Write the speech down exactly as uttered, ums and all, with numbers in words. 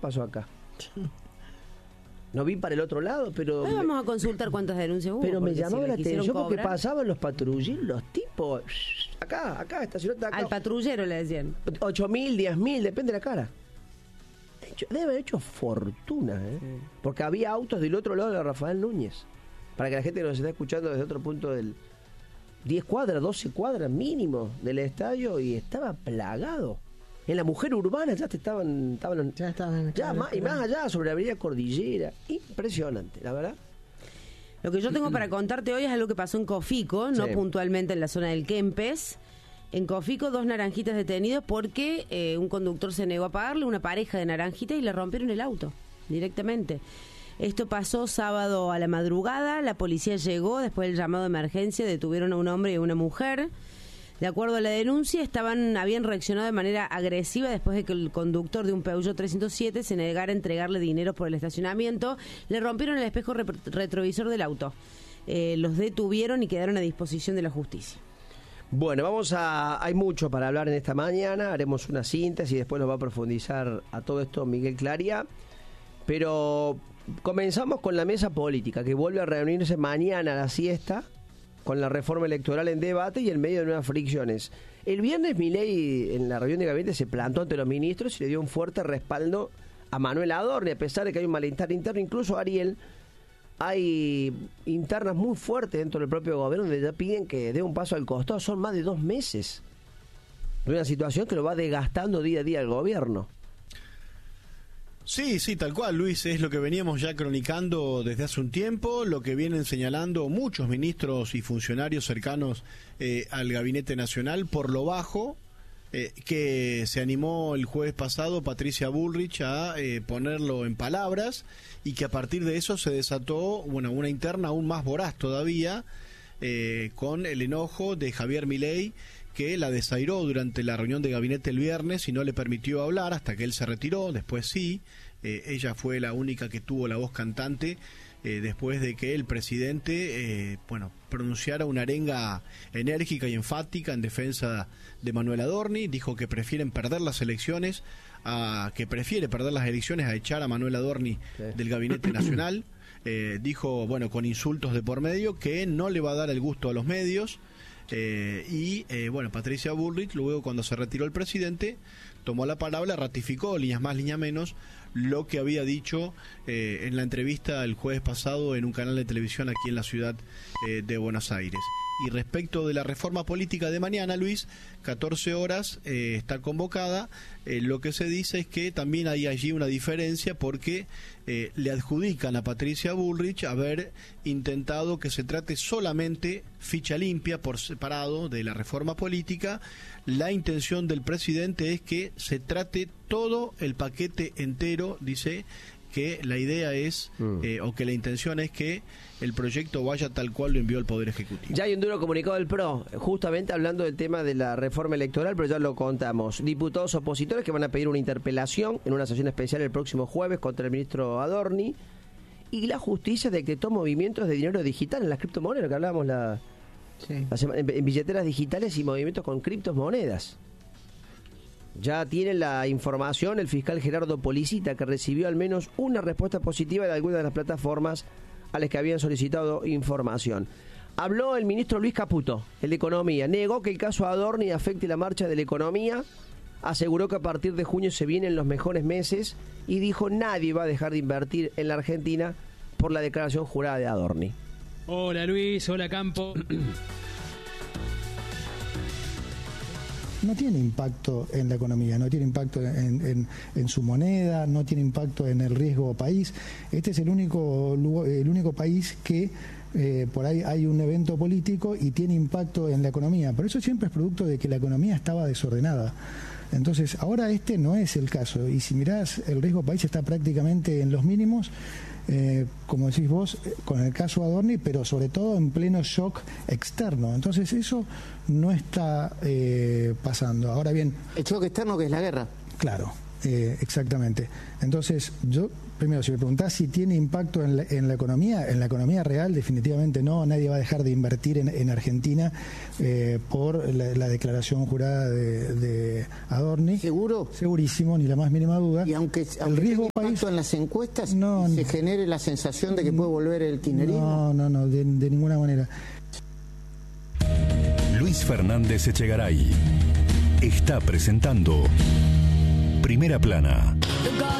pasó acá? No vi para el otro lado, pero... Ahí vamos a consultar cuántas denuncias hubo. Pero me llamaba si la atención porque cobrar, pasaban los patrulleros, los tipos... Acá, acá, estacionate acá. al patrullero le decían. ocho mil, diez mil, depende de la cara. De hecho, debe haber hecho fortuna, ¿eh? Sí. Porque había autos del otro lado de la Rafael Núñez. Para que la gente que nos está escuchando desde otro punto del... diez cuadras, doce cuadras mínimo del estadio, y estaba plagado. En la Mujer Urbana ya te estaban, estaban ya estaban ya más, y más allá sobre la avenida Cordillera. Impresionante, la verdad. Lo que yo tengo para contarte hoy es algo que pasó en Cofico, no sí. puntualmente en la zona del Kempes. En Cofico, dos naranjitas detenidos porque eh, un conductor se negó a pagarle, una pareja de naranjitas, y le rompieron el auto directamente. Esto pasó sábado a la madrugada, la policía llegó después del llamado de emergencia, detuvieron a un hombre y a una mujer. De acuerdo a la denuncia, estaban habían reaccionado de manera agresiva después de que el conductor de un Peugeot trescientos siete se negara a entregarle dinero por el estacionamiento. Le rompieron el espejo re- retrovisor del auto. Eh, los detuvieron y quedaron a disposición de la justicia. Bueno, vamos a... Hay mucho para hablar en esta mañana. Haremos una síntesis y después nos va a profundizar a todo esto Miguel Claria. Pero comenzamos con la mesa política, que vuelve a reunirse mañana a la siesta, con la reforma electoral en debate y en medio de nuevas fricciones. El viernes Milei en la reunión de gabinete se plantó ante los ministros y le dio un fuerte respaldo a Manuel Adorni, a pesar de que hay un malestar interno. Incluso Ariel, hay internas muy fuertes dentro del propio gobierno donde ya piden que dé un paso al costado. Son más de dos meses de una situación que lo va desgastando día a día el gobierno. Sí, sí, tal cual, Luis, es lo que veníamos ya cronicando desde hace un tiempo, lo que vienen señalando muchos ministros y funcionarios cercanos eh, al Gabinete Nacional por lo bajo, eh, que se animó el jueves pasado Patricia Bullrich a eh, ponerlo en palabras, y que a partir de eso se desató bueno, una interna aún más voraz todavía, eh, con el enojo de Javier Milei, que la desairó durante la reunión de gabinete el viernes y no le permitió hablar hasta que él se retiró. Después sí, eh, ella fue la única que tuvo la voz cantante eh, después de que el presidente eh, bueno, pronunciara una arenga enérgica y enfática en defensa de Manuel Adorni. Dijo que prefieren perder las elecciones, a que prefiere perder las elecciones a echar a Manuel Adorni sí. del Gabinete Nacional. Eh, dijo, bueno, con insultos de por medio, que no le va a dar el gusto a los medios. Eh, y eh, bueno, Patricia Bullrich, luego cuando se retiró el presidente, tomó la palabra, ratificó líneas más, líneas menos, lo que había dicho eh, en la entrevista el jueves pasado en un canal de televisión aquí en la ciudad eh, de Buenos Aires. Y respecto de la reforma política de mañana, Luis, catorce horas eh, está convocada. Eh, lo que se dice es que también hay allí una diferencia porque eh, le adjudican a Patricia Bullrich haber intentado que se trate solamente ficha limpia por separado de la reforma política. La intención del presidente es que se trate todo el paquete entero, dice que la idea es, mm. eh, o que la intención es que el proyecto vaya tal cual lo envió el Poder Ejecutivo. Ya hay un duro comunicado del P R O, justamente hablando del tema de la reforma electoral, pero ya lo contamos. Diputados opositores que van a pedir una interpelación en una sesión especial el próximo jueves contra el ministro Adorni, y la justicia decretó movimientos de dinero digital en las criptomonedas, que hablábamos la, sí. la semana, en, en billeteras digitales y movimientos con criptomonedas. Ya tiene la información el fiscal Gerardo Policita, que recibió al menos una respuesta positiva de algunas de las plataformas a las que habían solicitado información. Habló el ministro Luis Caputo, el de Economía. Negó que el caso Adorni afecte la marcha de la economía. Aseguró que a partir de junio se vienen los mejores meses y dijo nadie va a dejar de invertir en la Argentina por la declaración jurada de Adorni. Hola Luis, hola Campo. No tiene impacto en la economía, no tiene impacto en, en, en su moneda, no tiene impacto en el riesgo país. Este es el único, el único país que eh, por ahí hay un evento político y tiene impacto en la economía. Pero eso siempre es producto de que la economía estaba desordenada. Entonces, ahora este no es el caso. Y si mirás, el riesgo país está prácticamente en los mínimos. Eh, como decís vos, con el caso Adorni, pero sobre todo en pleno shock externo. Entonces eso no está eh, pasando. Ahora bien... ¿El shock externo que es la guerra? Claro. Eh, exactamente. Entonces, yo, primero, si me preguntás si tiene impacto en la, en la economía, en la economía real, definitivamente no. Nadie va a dejar de invertir en, en Argentina eh, por la, la declaración jurada de, de Adorni. ¿Seguro? Segurísimo, ni la más mínima duda. Y aunque, aunque el riesgo tenga impacto país, en las encuestas, no, se genere la sensación de que puede volver el kirchnerismo. No, no, no, de, de ninguna manera. Luis Fernández Echegaray está presentando Primera Plana.